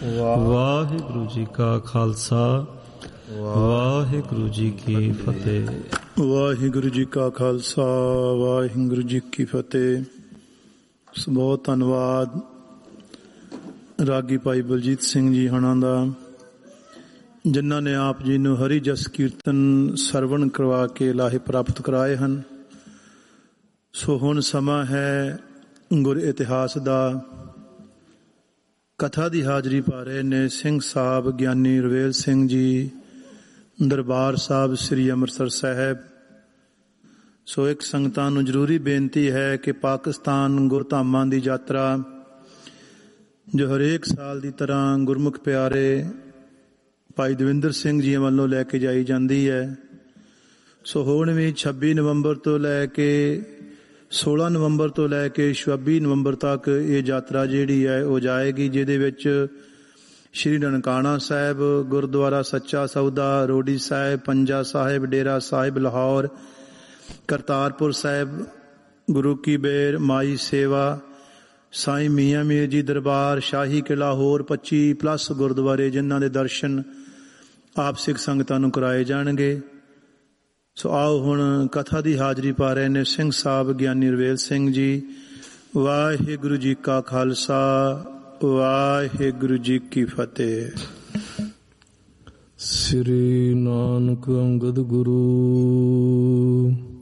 ਵਾਹਿਗੁਰੂ ਜੀ ਕਾ ਖਾਲਸਾ, ਵਾਹਿਗੁਰੂ ਜੀ ਕੀ ਫਤਿਹ। ਵਾਹਿਗੁਰੂ ਜੀ ਕਾ ਖਾਲਸਾ, ਵਾਹਿਗੁਰੂ ਜੀ ਕੀ ਫਤਿਹ। ਬਹੁਤ ਧੰਨਵਾਦ ਰਾਗੀ ਭਾਈ ਬਲਜੀਤ ਸਿੰਘ ਜੀ ਹੁਣਾਂ ਦਾ, ਜਿਨ੍ਹਾਂ ਨੇ ਆਪ ਜੀ ਨੂੰ ਹਰੀ ਜਸ ਕੀਰਤਨ ਸਰਵਣ ਕਰਵਾ ਕੇ ਲਾਹੇ ਪ੍ਰਾਪਤ ਕਰਾਏ ਹਨ। ਸੋ ਹੁਣ ਸਮਾਂ ਹੈ ਗੁਰ ਇਤਿਹਾਸ ਦਾ। ਕਥਾ ਦੀ ਹਾਜ਼ਰੀ ਪਾ ਰਹੇ ਨੇ ਸਿੰਘ ਸਾਹਿਬ ਗਿਆਨੀ ਰਵੇਲ ਸਿੰਘ ਜੀ, ਦਰਬਾਰ ਸਾਹਿਬ ਸ੍ਰੀ ਅੰਮ੍ਰਿਤਸਰ ਸਾਹਿਬ। ਸੋ ਇੱਕ ਸੰਗਤਾਂ ਨੂੰ ਜ਼ਰੂਰੀ ਬੇਨਤੀ ਹੈ ਕਿ ਪਾਕਿਸਤਾਨ ਗੁਰਧਾਮਾਂ ਦੀ ਯਾਤਰਾ ਜੋ ਹਰੇਕ ਸਾਲ ਦੀ ਤਰ੍ਹਾਂ ਗੁਰਮੁਖ ਪਿਆਰੇ ਭਾਈ ਦਵਿੰਦਰ ਸਿੰਘ ਜੀ ਵੱਲੋਂ ਲੈ ਕੇ ਜਾਈ ਜਾਂਦੀ ਹੈ। ਸੋ ਹੁਣ ਵੀ 26 ਨਵੰਬਰ ਤੋਂ ਲੈ ਕੇ 16 ਨਵੰਬਰ ਤੋਂ ਲੈ ਕੇ 26 ਨਵੰਬਰ ਤੱਕ ਇਹ ਯਾਤਰਾ ਜਿਹੜੀ ਹੈ ਉਹ ਜਾਏਗੀ, ਜਿਹਦੇ ਵਿੱਚ ਸ਼੍ਰੀ ਨਨਕਾਣਾ ਸਾਹਿਬ, ਗੁਰਦੁਆਰਾ ਸੱਚਾ ਸੌਦਾ, ਰੋਡੀ ਸਾਹਿਬ, ਪੰਜਾ ਸਾਹਿਬ, ਡੇਰਾ ਸਾਹਿਬ ਲਾਹੌਰ, ਕਰਤਾਰਪੁਰ ਸਾਹਿਬ, ਗੁਰੂ ਕੀ ਬੇਰ, ਮਾਈ ਸੇਵਾ, ਸਾਈਂ ਮੀਆਂ ਮੀਰ ਜੀ ਦਰਬਾਰ, ਸ਼ਾਹੀ ਕਿਲਾ, ਹੋਰ 25+ ਗੁਰਦੁਆਰੇ ਜਿਨ੍ਹਾਂ ਦੇ ਦਰਸ਼ਨ ਆਪ ਸਿੱਖ ਸੰਗਤਾਂ ਨੂੰ ਕਰਾਏ ਜਾਣਗੇ। ਸੋ ਆਓ ਹੁਣ ਕਥਾ ਦੀ ਹਾਜ਼ਰੀ ਪਾ ਰਹੇ ਨੇ ਸਿੰਘ ਸਾਹਿਬ ਗਿਆਨੀ ਰਵੇਲ ਸਿੰਘ ਜੀ। ਵਾਹਿਗੁਰੂ ਜੀ ਕਾ ਖਾਲਸਾ, ਵਾਹਿਗੁਰੂ ਜੀ ਕੀ ਫਤਿਹ। ਸ੍ਰੀ ਨਾਨਕ ਅੰਗਦ ਗੁਰੂ